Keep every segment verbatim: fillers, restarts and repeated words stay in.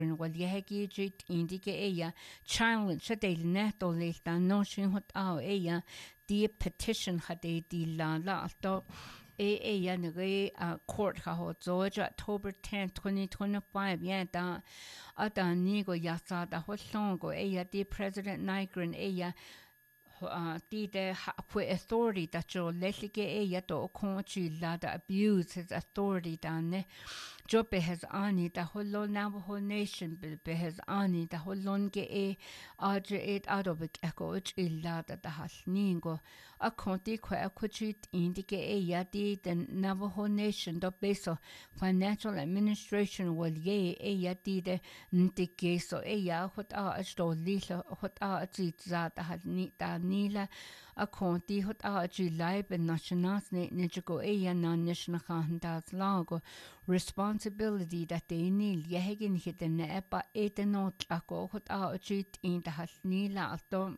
wal yehegi jit indike eya challenge de neto le ta no shin hot au eya the petition hade di la la to e eya ne a court ha ho Georgia October tenth twenty twenty-five ya da ada ni go yasa da ho song go eya the president Nigerian eya uh the the authority that your leslie eya to konchi la da abuse his authority dane jo be has ani da hollo Navajo nation be has ani da hollon ge e adre et adobik echo illa da da hasningo a konti kwa akuchit indike e yadi the Navajo nation do beso financial administration wal ye e yadi de ndike so e ya hot a sto lila hot a ti za da hasni da nila a konti hot a ji live nationals ne nijo e ya na national khandas lago responsibility that they need yehegin hiten ne pa etenot ako hot a chit in the hasnila alto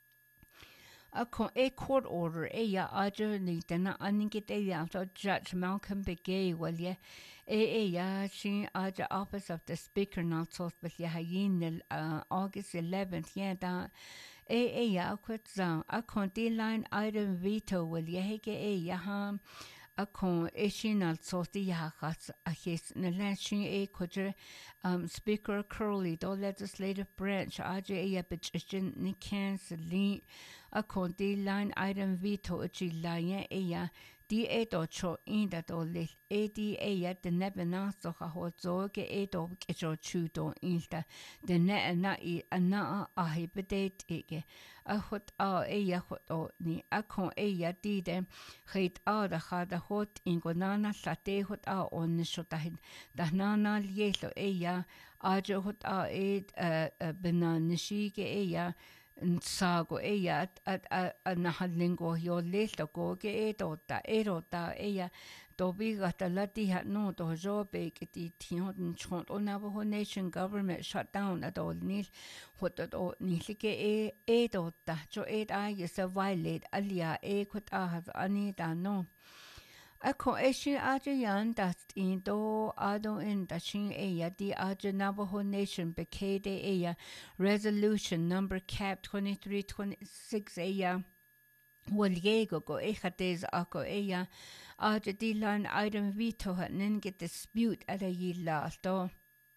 a con a court order e ya ajo ni tena aningit e ya so Judge Malcolm Begay well ye e e ya shin ajo office of the speaker not so but ya hayin uh, August eleventh yeah da e e ya quit za a con line item veto well ye hege e ya ha a con eshinal sorti ya has a his nalashin e kujre um speaker Curley do legislative branch ajo e ya bitchin ni cancel a con line item veto a line e ya di e do cho in that all le e di e ya de nebena so ha ho zo ge e do ke cho chu do insta de ne na I ana a hibedate e a hot a e ya hot o ni a con e ya di de heit a da ha da hot in gonana sate hot a on ni so da da na na ye lo e ya a jo hot a e bena ni shi ge e ya sago ella at at na halingo yo lesto go ge e do ta e ro ta ella do bi ga ta la ti ha no do jo be ke ti thion chon on Navajo nation government shut down at all ni hot do ni ke e e do ta jo e I is a violate alia e kut a has ani da no a ko eshi aja yan dat in do ado in da shin e ya di aja Navajo nation bekade e ya resolution number cap twenty-three twenty-six e ya wal yego go e khates ako e ya aja di line item veto hat nin get dispute at a yi lasto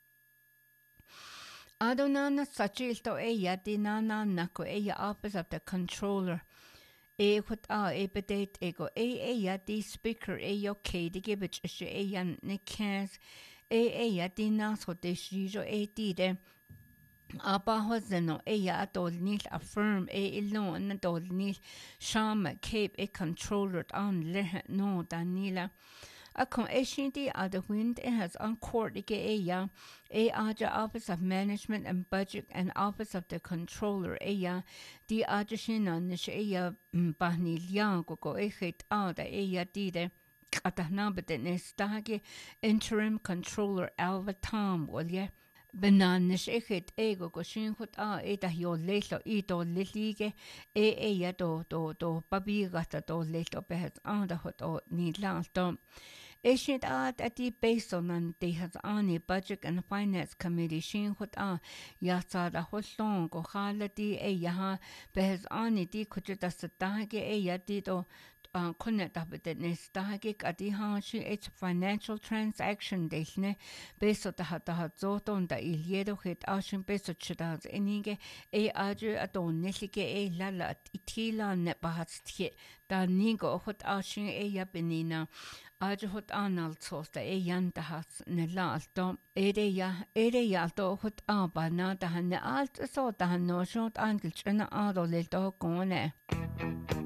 ado nana sachil to e ya di nana nako e ya office of the controller e hot a e bedate e go e e ya di speaker e yo ke di gibich e yan ne cas e e ya di nas hot de shijo e di de aba hozeno e ya dol nil affirm e ilon na dol nil shama cape e controller on le no danila a con eshindi ada wind it has on court ge e ya e aja office of management and budget and office of the controller e ya di aja shina nish e ya bahni liang go go e het ada e ya di de katahna bete nestage interim controller Alva Tom well yeah Benanish echet ego go shin hot a e da yo lelo I do lilige e e ya do do do babi gata do lelo behet an da hot o ni lanto e shin at at the based on an they has ani budget and finance committee shin hot a ya sa da hot long go halati e ya ha behet ani di kujuta satage e ya di do uh, connect up with the nestagik at the hashi it's financial transaction desne beso da hat da zo don da iliedo het ashin beso chida enige e aju adon nesike e lala itila ne bahat tie da nigo hot ashin e ya benina aju hot anal sos da e yan da has ne lalto ere ya ere ya to hot aba na da ne alt so da no shot angel chena ado le to gone